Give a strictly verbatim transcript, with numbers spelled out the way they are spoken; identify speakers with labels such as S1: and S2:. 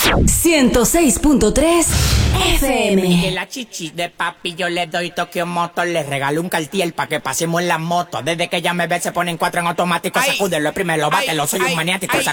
S1: ciento seis punto tres F M.
S2: Que la chichi de papi yo le doy Tokio Motor, le regalo un Cartier pa' que pasemos en la moto. Desde que ella me ve se ponen cuatro en automático, sacúdelo, primero, bátelo, soy un maniático.